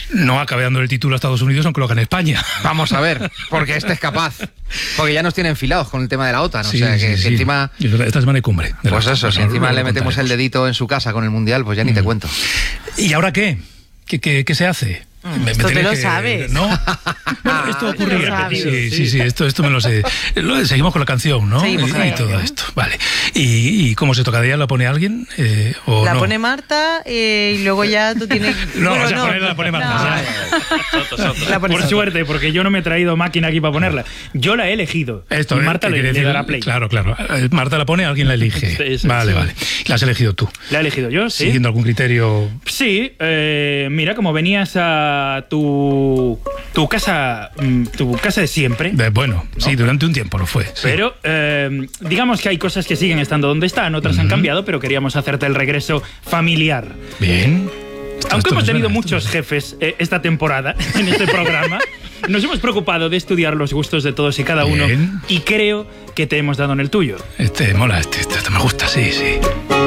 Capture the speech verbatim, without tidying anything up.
no acabe dando el título a Estados Unidos, aunque lo haga en España. Vamos a ver, porque este es capaz. Porque ya nos tienen enfilados con el tema de la OTAN. Sí, o sea, que sí, si sí. encima... Esta semana hay cumbre. Pues la, eso, si no, encima no, no le metemos el dedito en su casa con el Mundial, pues ya ni mm. te cuento. ¿Y ahora qué? ¿Qué, qué, qué se hace? Mm, me, esto me te lo que, sabes. ¿No? Bueno, esto ocurría. Sí, sí, sí, esto, esto me lo sé. Lo, seguimos con la canción, ¿no? Seguimos y, y todo canción. Esto. Vale. ¿Y, y cómo se toca? ¿Día la pone alguien? Eh, o la no? pone Marta eh, y luego ya tú tienes... No, bueno, o sea, no. Ponerla, la pone Marta. No. O sea, soto, soto. La pone Por soto. suerte, porque yo no me he traído máquina aquí para ponerla. Yo la he elegido. Esto, y Marta eh, le, decir, le dará play. Claro, claro. Marta la pone, alguien la elige. Sí, sí, vale, sí. vale. La has elegido tú. La he elegido yo, sí. Siguiendo algún criterio... Sí, eh, mira, como venías a tu... Tu casa, tu casa de siempre. De, bueno, ¿no? Sí, durante un tiempo lo fue. Sí. Pero eh, digamos que hay cosas que siguen estando donde están, otras uh-huh. han cambiado, pero queríamos hacerte el regreso familiar. Bien. Esto, Aunque esto hemos tenido suena, muchos jefes eh, esta temporada en este programa, nos hemos preocupado de estudiar los gustos de todos y cada Bien. uno y creo que te hemos dado en el tuyo. Este mola, este, este, este me gusta, sí, sí.